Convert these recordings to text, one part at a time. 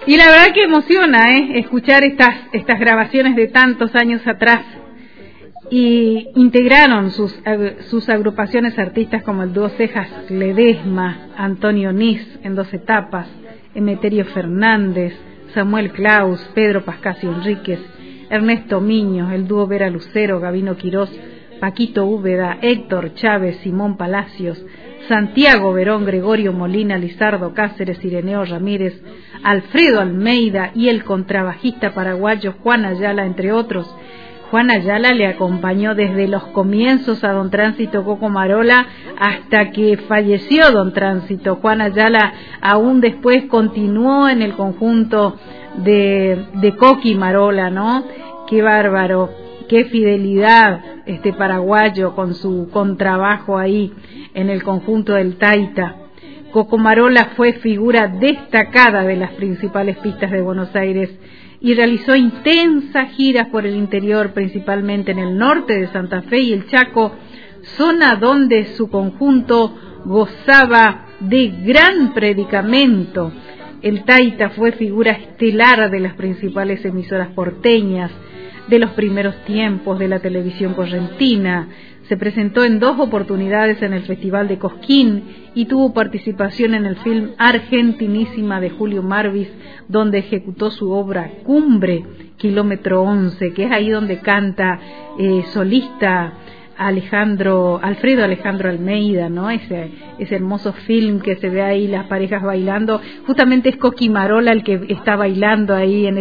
Y la verdad que emociona, escuchar estas grabaciones de tantos años atrás. Y integraron sus agrupaciones artistas como el dúo Cejas Ledesma, Antonio Nis en 2 etapas, Emeterio Fernández, Samuel Claus, Pedro Pascasio Enríquez, Ernesto Miño, el dúo Vera Lucero, Gabino Quirós, Paquito Úbeda, Héctor Chávez, Simón Palacios, Santiago Verón, Gregorio Molina, Lizardo Cáceres, Ireneo Ramírez, Alfredo Almeida y el contrabajista paraguayo Juan Ayala, entre otros. Juan Ayala le acompañó desde los comienzos a don Tránsito Coco Marola hasta que falleció don Tránsito. Juan Ayala aún después continuó en el conjunto de Coqui Marola, ¿no? Qué bárbaro, qué fidelidad este paraguayo con su contrabajo ahí en el conjunto del Taita. Coco Marola fue figura destacada de las principales pistas de Buenos Aires y realizó intensas giras por el interior, principalmente en el norte de Santa Fe y el Chaco, zona donde su conjunto gozaba de gran predicamento. El Taita fue figura estelar de las principales emisoras porteñas, de los primeros tiempos de la televisión correntina. Se presentó en 2 oportunidades en el Festival de Cosquín y tuvo participación en el film Argentinísima de Julio Marvis, donde ejecutó su obra Cumbre, Kilómetro 11, que es ahí donde canta solista Alfredo Alejandro Almeida, ¿no? Ese hermoso film que se ve ahí las parejas bailando. Justamente es Coqui Marola el que está bailando ahí en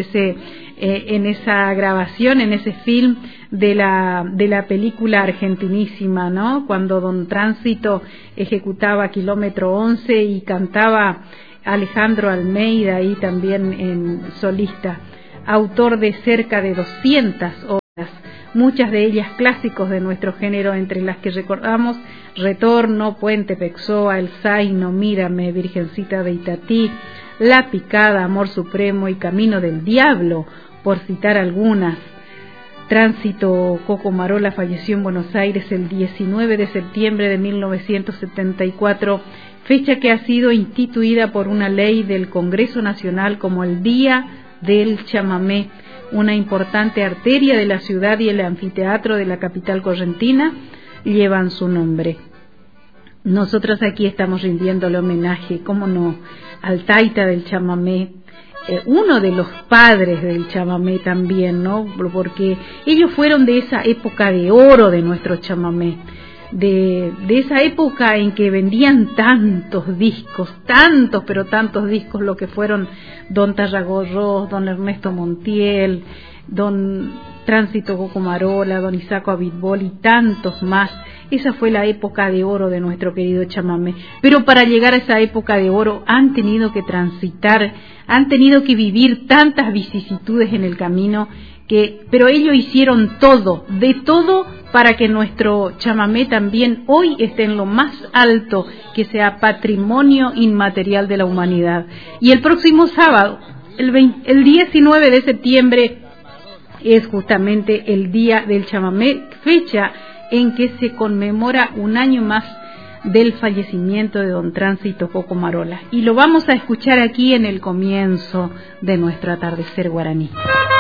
esa grabación, en ese film de la película Argentinísima, ¿no? Cuando don Tránsito ejecutaba Kilómetro 11 y cantaba Alejandro Almeida ahí también en solista. Autor de cerca de 200 obras, muchas de ellas clásicos de nuestro género, entre las que recordamos Retorno, Puente Pexoa, El Zaino, Mírame, Virgencita de Itatí, La Picada, Amor Supremo y Camino del Diablo, por citar algunas. Tránsito Coco Marola falleció en Buenos Aires el 19 de septiembre de 1974, fecha que ha sido instituida por una ley del Congreso Nacional como el Día del Chamamé. Una importante arteria de la ciudad y el anfiteatro de la capital correntina llevan su nombre. Nosotros aquí estamos rindiéndole homenaje, cómo no, al Taita del chamamé, uno de los padres del chamamé también, ¿no? Porque ellos fueron de esa época de oro de nuestro chamamé, de esa época en que vendían tantos discos, tantos discos, lo que fueron don Tarragorros, don Ernesto Montiel, don Tránsito Coco Marola, don Isaco Abitbol y tantos más. Esa fue la época de oro de nuestro querido chamamé. Pero para llegar a esa época de oro han tenido que transitar, han tenido que vivir tantas vicisitudes en el camino, pero ellos hicieron todo, de todo, para que nuestro chamamé también hoy esté en lo más alto, que sea patrimonio inmaterial de la humanidad. Y el próximo sábado, el 19 de septiembre, es justamente el Día del Chamamé, fecha en que se conmemora un año más del fallecimiento de don Tránsito Coco Marola. Y lo vamos a escuchar aquí en el comienzo de nuestro atardecer guaraní.